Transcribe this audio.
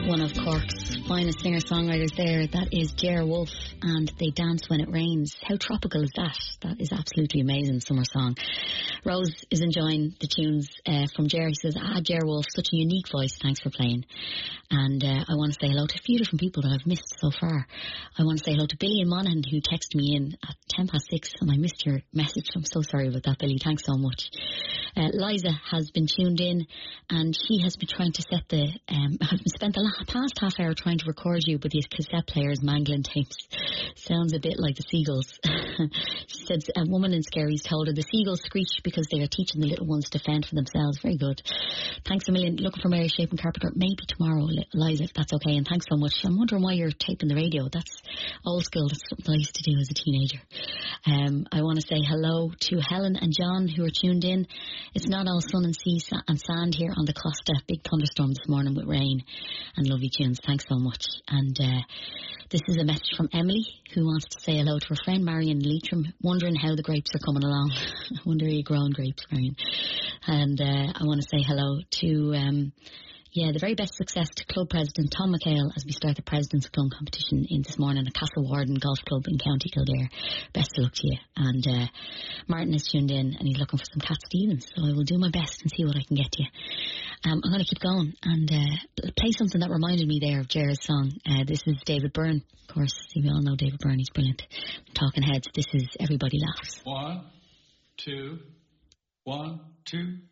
One of Cork's finest singer-songwriters there, that is Ger Wolf, and They Dance When It Rains. How tropical is that? That is absolutely amazing summer song. Rose is enjoying the tunes from Ger. He says, Ger Wolf, such a unique voice, thanks for playing. And I want to say hello to a few different people that I've missed so far. I want to say hello to Billy in Monaghan, who texted me in at 6:10, and I missed your message. I'm so sorry about that, Billy. Thanks so much. Liza has been tuned in, and she has been trying to set the... I've spent the past half hour trying to record you with these cassette players mangling tapes. Sounds a bit like the seagulls. She said a woman in Skerries told her the seagulls screech because they are teaching the little ones to fend for themselves. Very good. Thanks a million. Looking for Mary Shaping Carpenter maybe tomorrow, Liza, if that's okay. And thanks so much. I'm wondering why you're taping the radio. That's old school. That's something I used to do as a teenager. I want to say hello to Helen and John who are tuned in. It's not all sun and sea and sand here on the Costa. Big thunderstorm this morning with rain and lovely tunes. Thanks so much. And this is a message from Emily, who wants to say hello to her friend Marion Leitrim, wondering how the grapes are coming along. I wonder are you growing grapes, Marion? And I want to say hello to the very best success to Club President Tom McHale as we start the President's Club competition in this morning at Castle Warden Golf Club in County Kildare. Best of luck to you. And Martin is tuned in and he's looking for some Cat Stevens, so I will do my best and see what I can get to you. I'm going to keep going and play something that reminded me there of Ger's song. This is David Byrne. Of course, we all know David Byrne, he's brilliant. Talking Heads, this is Everybody Laughs. 1, 2, 1, 2